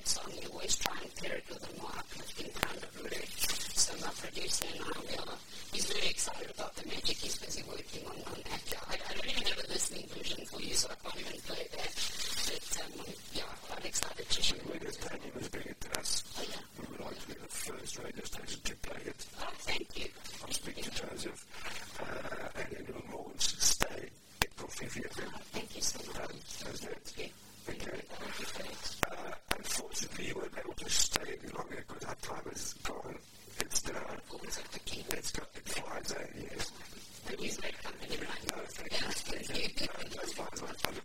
song, you always try and pair it with a more uplifting kind of mood. So my producer and he's very excited about the magic he's busy working on that. I don't even have a listening version for you, so I can't even play that. But quite excited to share it. Daniel was bringing it to us. Oh, yeah. We would like to be the first radio station to play it. Oh, thank you. I'm speaking to Joseph and anyone who wants to stay April 50th. Thank you so much. How's that? Yeah. Okay. Unfortunately, you weren't able to stay any longer because our time is gone. It's done. It flies out, yes. But he's very company, right? No, thank you. Thank you. No, that's fine.